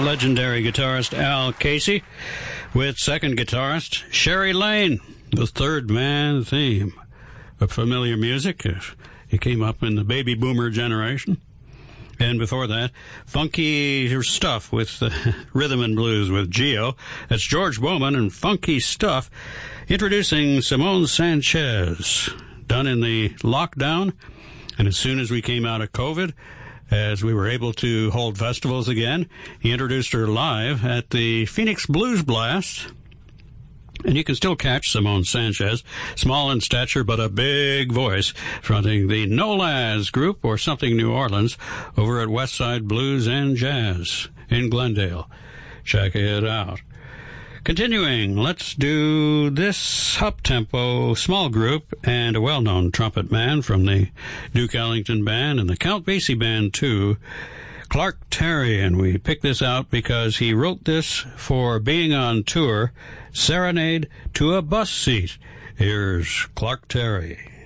legendary guitarist Al Casey with second guitarist Sherry Lane, the Third Man theme. A familiar music. It came up in the baby boomer generation. And before that, Funky Stuff with Rhythm and Blues with Geo. That's George Bowman and Funky Stuff introducing Simone Sanchez, done in the lockdown. And as soon as we came out of COVID, as we were able to hold festivals again, he introduced her live at the Phoenix Blues Blast. And you can still catch Simone Sanchez, small in stature but a big voice, fronting the No Laz group or Something New Orleans over at Westside Blues and Jazz in Glendale. Check it out. Continuing, let's do this up-tempo small group and a well-known trumpet man from the Duke Ellington Band and the Count Basie Band too, Clark Terry, and we picked this out because he wrote this for being on tour, Serenade to a Bus Seat. Here's Clark Terry.